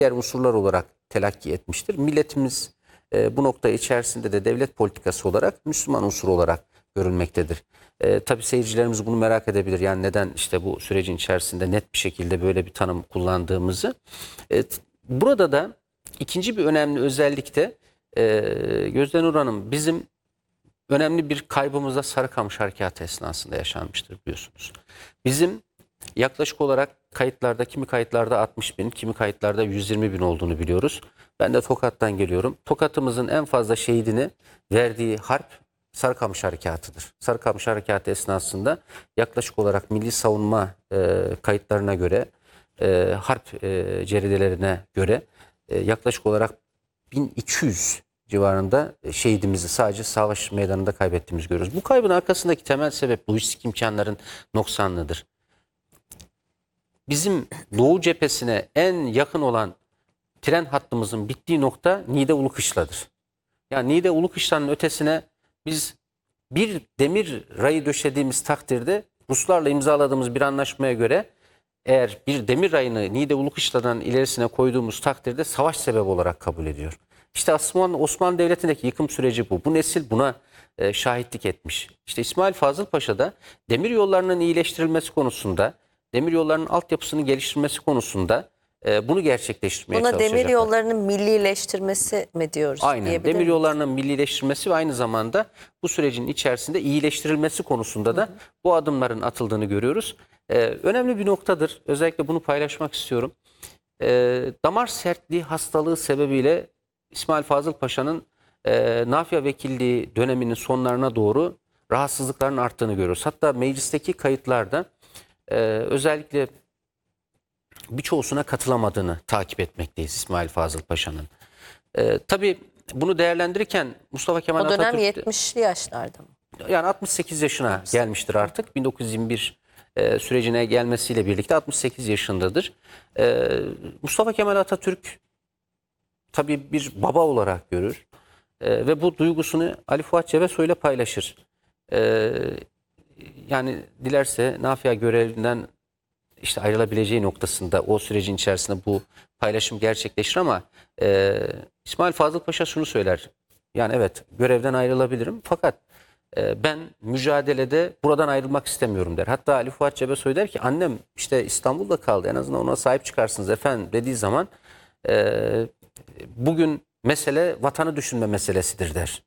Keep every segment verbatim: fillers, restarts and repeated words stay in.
diğer unsurlar olarak telakki etmiştir. Milletimiz e, bu nokta içerisinde de devlet politikası olarak Müslüman unsur olarak görülmektedir. E, tabii seyircilerimiz bunu merak edebilir. Yani neden işte bu sürecin içerisinde net bir şekilde böyle bir tanım kullandığımızı. E, burada da ikinci bir önemli özellik de e, Gözde Nur Hanım, bizim önemli bir kaybımız da Sarıkamış Harekatı esnasında yaşanmıştır biliyorsunuz. Bizim yaklaşık olarak kayıtlarda, kimi kayıtlarda altmış bin, kimi kayıtlarda yüz yirmi bin olduğunu biliyoruz. Ben de Tokat'tan geliyorum. Tokat'ımızın en fazla şehidini verdiği harp Sarıkamış Harekatı'dır. Sarıkamış Harekatı esnasında yaklaşık olarak milli savunma e, kayıtlarına göre, e, harp e, ceridelerine göre e, yaklaşık olarak bin iki yüz civarında şehidimizi sadece savaş meydanında kaybettiğimizi görüyoruz. Bu kaybın arkasındaki temel sebep lojistik imkanların noksanlığıdır. Bizim Doğu cephesine en yakın olan tren hattımızın bittiği nokta Niğde Ulukışla'dır. Yani Niğde Ulukışla'nın ötesine biz bir demir rayı döşediğimiz takdirde Ruslarla imzaladığımız bir anlaşmaya göre eğer bir demir rayını Niğde Ulukışla'dan ilerisine koyduğumuz takdirde savaş sebebi olarak kabul ediyor. İşte Osmanlı, Osmanlı Devleti'ndeki yıkım süreci bu. Bu nesil buna e, şahitlik etmiş. İşte İsmail Fazıl Paşa da demir yollarının iyileştirilmesi konusunda, demir yollarının altyapısının geliştirilmesi konusunda e, bunu gerçekleştirmeye Buna çalışacaklar. demir yollarının millileştirmesi mi diyoruz? Aynen. Demir yollarının millileştirilmesi ve aynı zamanda bu sürecin içerisinde iyileştirilmesi konusunda da hı hı. bu adımların atıldığını görüyoruz. Ee, önemli bir noktadır. Özellikle bunu paylaşmak istiyorum. Ee, damar sertliği hastalığı sebebiyle İsmail Fazıl Paşa'nın e, Nafia Vekilliği döneminin sonlarına doğru rahatsızlıkların arttığını görüyoruz. Hatta meclisteki kayıtlarda e, özellikle birçoğusuna katılamadığını takip etmekteyiz İsmail Fazıl Paşa'nın. Ee, tabii bunu değerlendirirken Mustafa Kemal Atatürk... O dönem yetmişli yaşlarda mı? Yani altmış sekiz yaşına gelmiştir artık. bin dokuz yüz yirmi bir e, sürecine gelmesiyle birlikte altmış sekiz yaşındadır. E, Mustafa Kemal Atatürk tabii bir baba olarak görür. E, ve bu duygusunu Ali Fuat Cebesoy ile paylaşır. E, yani dilerse Nafia görevinden işte ayrılabileceği noktasında o sürecin içerisinde bu paylaşım gerçekleşir ama e, İsmail Fazıl Paşa şunu söyler. Yani evet, görevden ayrılabilirim fakat e, ben mücadelede buradan ayrılmak istemiyorum der. Hatta Ali Fuat Cebesoy der ki annem işte İstanbul'da kaldı, en azından ona sahip çıkarsınız efendim dediği zaman e, bugün mesele vatanı düşünme meselesidir der.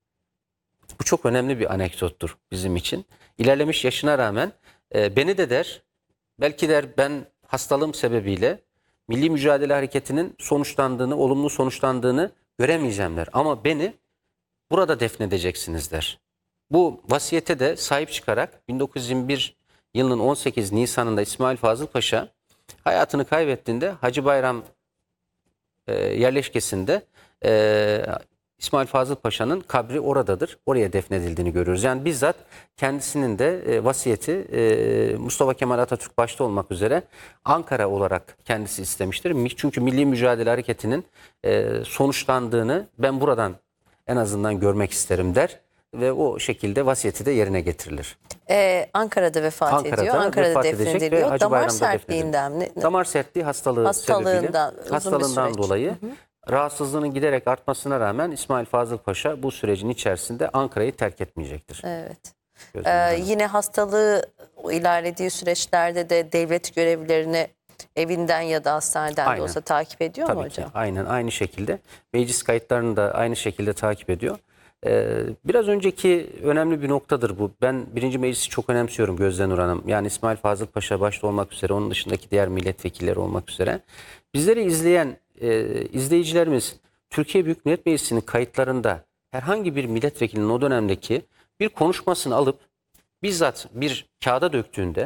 Bu çok önemli bir anekdottur bizim için. İlerlemiş yaşına rağmen e, beni de der, belki der ben hastalığım sebebiyle Milli Mücadele Hareketi'nin sonuçlandığını, olumlu sonuçlandığını göremeyeceğim der. Ama beni burada defnedeceksiniz der. Bu vasiyete de sahip çıkarak bin dokuz yüz yirmi bir yılının on sekiz Nisan'ında İsmail Fazıl Paşa hayatını kaybettiğinde Hacı Bayram e, yerleşkesinde e, İsmail Fazıl Paşa'nın kabri oradadır. Oraya defnedildiğini görüyoruz. Yani bizzat kendisinin de e, vasiyeti e, Mustafa Kemal Atatürk başta olmak üzere Ankara olarak kendisi istemiştir. Çünkü Milli Mücadele Hareketi'nin e, sonuçlandığını ben buradan en azından görmek isterim der. Ve o şekilde vasiyeti de yerine getirilir. Ee, Ankara'da vefat Ankara'da ediyor. Ankara'da vefat defnediliyor. Damar sertliğinden mi? Damar sertliği hastalığı Hastalığından, sebebiyle, hastalığından dolayı hı hı. rahatsızlığının giderek artmasına rağmen İsmail Fazıl Paşa bu sürecin içerisinde Ankara'yı terk etmeyecektir. Evet. Ee, yine hastalığı ilerlediği süreçlerde de devlet görevlilerini evinden ya da hastaneden aynen. de olsa takip ediyor Tabii mu hocam? Ki, aynen aynı şekilde. Meclis kayıtlarını da aynı şekilde takip ediyor. Ee, biraz önceki önemli bir noktadır bu. Ben birinci meclisi çok önemsiyorum Gözde Nur Hanım. Yani İsmail Fazıl Paşa başta olmak üzere, onun dışındaki diğer milletvekilleri olmak üzere. Bizleri izleyen e, izleyicilerimiz Türkiye Büyük Millet Meclisi'nin kayıtlarında herhangi bir milletvekilinin o dönemdeki bir konuşmasını alıp bizzat bir kağıda döktüğünde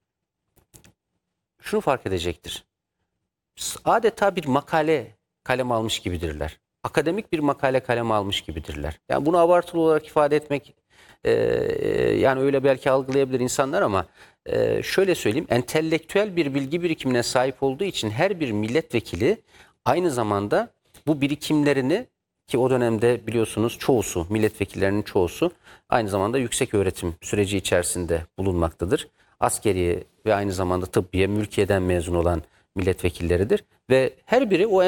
şunu fark edecektir. Adeta bir makale kaleme almış gibidirler. Akademik bir makale kaleme almış gibidirler. Yani bunu abartılı olarak ifade etmek e, yani öyle belki algılayabilir insanlar ama e, şöyle söyleyeyim, entelektüel bir bilgi birikimine sahip olduğu için her bir milletvekili aynı zamanda bu birikimlerini, ki o dönemde biliyorsunuz çoğusu, milletvekillerinin çoğusu aynı zamanda yüksek öğretim süreci içerisinde bulunmaktadır. Askeri ve aynı zamanda tıbbiye, mülkiyeden mezun olan milletvekilleridir ve her biri o